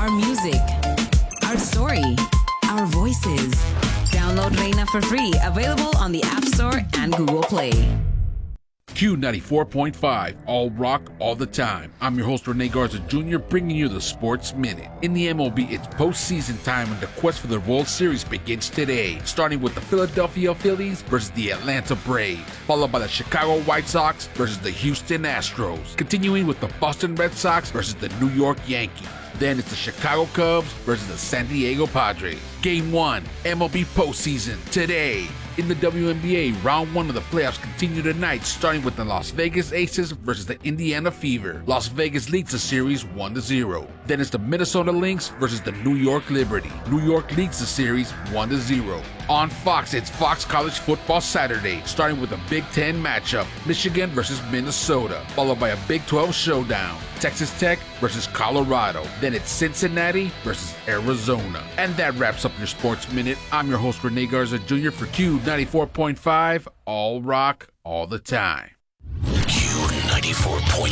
our music, our story, our voices. Download Reina for free. Available on the App Store and Google Play. Q94.5, all rock, all the time. I'm your host, Rene Garza Jr., bringing you the Sports Minute. In the MLB, it's postseason time and the quest for the World Series begins today, starting with the Philadelphia Phillies versus the Atlanta Braves, followed by the Chicago White Sox versus the Houston Astros, continuing with the Boston Red Sox versus the New York Yankees. Then it's the Chicago Cubs versus the San Diego Padres. Game 1, MLB postseason, today. In the WNBA, round 1 of the playoffs continue tonight, starting with the Las Vegas Aces versus the Indiana Fever. Las Vegas leads the series 1-0. Then it's the Minnesota Lynx versus the New York Liberty. New York leads the series 1-0. On Fox, it's Fox College Football Saturday, starting with a Big Ten matchup, Michigan versus Minnesota, followed by a Big 12 showdown, Texas Tech versus Colorado. Then it's Cincinnati versus Arizona. And that wraps up your Sports Minute. I'm your host, Rene Garza Jr. for Q94.5, all rock, all the time. Q94.5.